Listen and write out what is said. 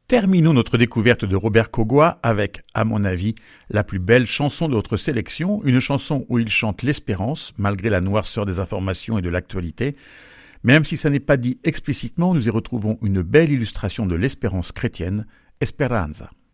Terminons notre découverte de Robert Kogwa avec, à mon avis, la plus belle chanson de notre sélection, une chanson où il chante l'espérance, malgré la noirceur des informations et de l'actualité. Même si ça n'est pas dit explicitement, nous y retrouvons une belle illustration de l'espérance chrétienne, Esperanza.